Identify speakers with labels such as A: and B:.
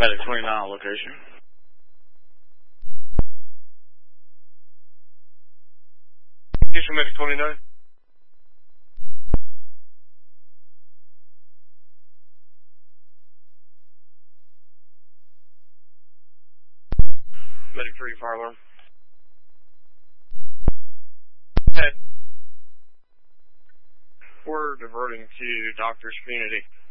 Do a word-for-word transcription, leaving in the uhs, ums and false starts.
A: Medic twenty-nine location.
B: Houston Medic twenty-nine. Medic three, fire alarm. Head. We're diverting to Doctor's Community.